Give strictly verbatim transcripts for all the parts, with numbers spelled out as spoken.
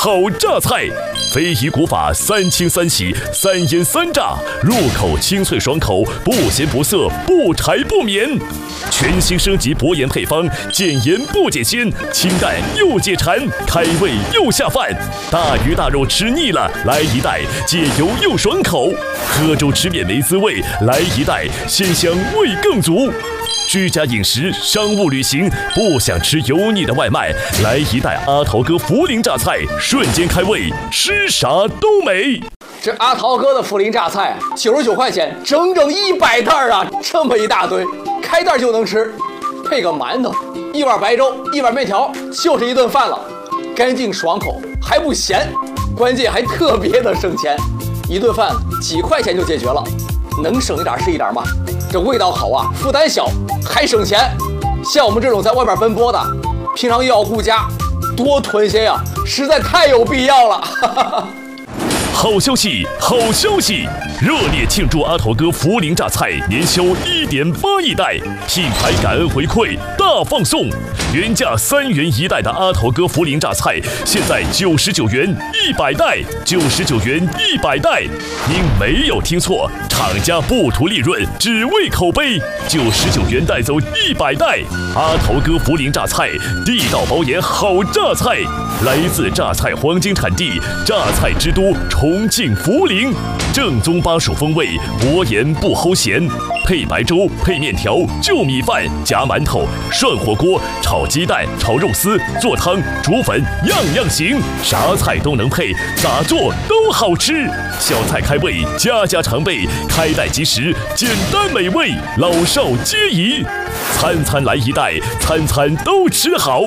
好榨菜。非遗古法三清三洗三腌三炸，入口清脆爽口，不咸不涩，不柴不绵。全新升级薄盐配方，减盐不减鲜，清淡又解馋，开胃又下饭。大鱼大肉吃腻了，来一袋解油又爽口。喝粥吃面没滋味，来一袋鲜香味更足。居家饮食、商务旅行，不想吃油腻的外卖，来一袋阿桃哥涪陵榨菜，瞬间开胃，吃啥都美。 这阿桃哥的涪陵榨菜九十九块钱，整整一百袋啊，这么一大堆，开袋就能吃，配个馒头，一碗白粥，一碗面条，就是一顿饭了，干净爽口，还不咸，关键还特别的省钱，一顿饭几块钱就解决了，能省一点是一点吗？这味道好啊，负担小，还省钱。像我们这种在外面奔波的，平常又要顾家，多囤些呀，实在太有必要了。哈哈哈。 好消息，好消息！热烈庆祝阿桃哥涪陵榨菜年销一点八亿袋，品牌感恩回馈大放送。原价三元一袋的阿桃哥涪陵榨菜，现在九十九元一百袋，九十九元一百袋。您没有听错，厂家不图利润，只为口碑。九十九元带走一百袋，阿桃哥涪陵榨菜，地道保盐好榨菜，来自榨菜黄金产地，榨菜之都重庆涪陵，正宗巴蜀风味，薄盐不齁咸。配白粥、配面条、就米饭、夹馒头、涮火锅、炒鸡蛋、炒肉丝、做汤、煮粉，样样行，啥菜都能配，咋做都好吃。小菜开胃，家家常备，开袋即食，简单美味，老少皆宜。餐餐来一袋，餐餐都吃好。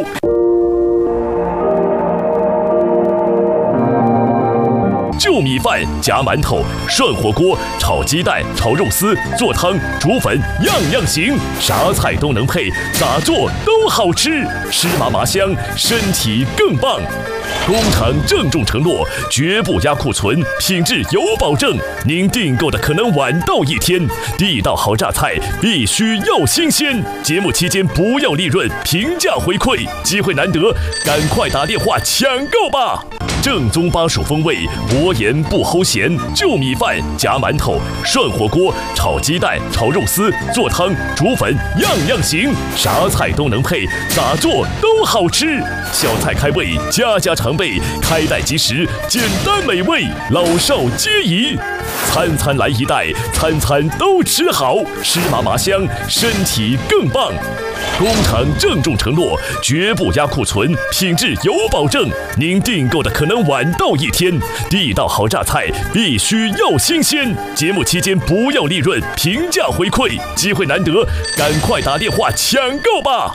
就米饭、夹馒头、涮火锅、炒鸡蛋、炒肉丝、做汤、煮粉，样样行，啥菜都能配，咋做都好吃，吃麻麻香，身体更棒。工厂郑重承诺，绝不压库存，品质有保证。您订购的可能晚到一天，地道好榨菜必须要新鲜。节目期间不要利润，平价回馈，机会难得，赶快打电话抢购吧！正宗巴蜀风味，薄盐不齁咸，就米饭、夹馒头、涮火锅、炒鸡蛋、炒肉丝、做汤、煮粉，样样行，啥菜都能配，咋做都好吃。小菜开胃，家家常备，开袋即食，简单美味，老少皆宜。餐餐来一袋，餐餐都吃好，吃麻麻香，身体更棒。工厂郑重承诺，绝不压库存，品质有保证。您订购的可能晚到一天，地道好榨菜必须要新鲜。节目期间不要利润，平价回馈，机会难得，赶快打电话抢购吧！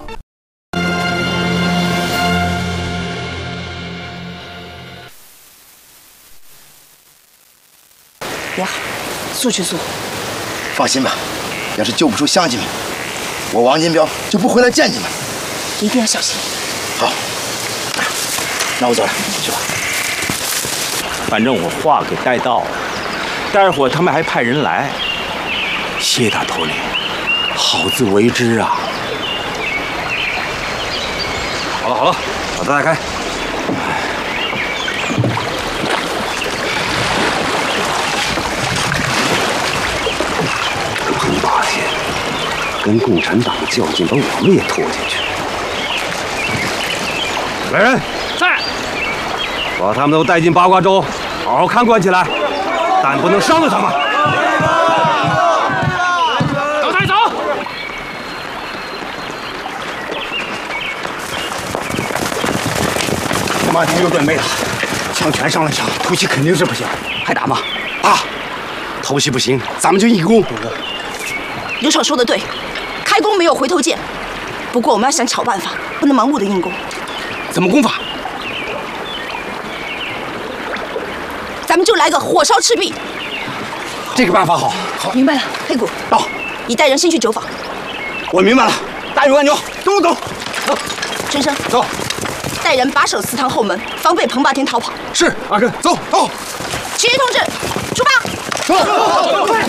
也好，速去速。 放心吧，要是救不出乡亲们，我王金彪就不回来见你们。 一定要小心。 好，那我走了，去吧。 反正我话给带到了，待会儿他们还派人来。谢大头领，好自为之啊！ 好了好了，把大家开。彭八天跟共产党较劲，把我们也拖进去。来人，在，把他们都带进八卦粥，好好看管起来，但不能伤了他们。都带走。 他妈天有准备了，枪全上了枪，突袭肯定是不行，还打吗？打！偷袭不行，咱们就一攻。 刘爽说的对，开弓没有回头箭。不过我们要想找办法，不能盲目的硬攻。 怎么攻法？ 咱们就来个火烧赤壁。 这个办法好。好， 明白了。黑谷， 到。 你带人先去酒坊。 我明白了。大勇按钮，跟我走。走。 春生， 走。 带人把守祠堂后门，防备彭霸天逃跑。 是，阿根，走走。 其余同志，出发。 走。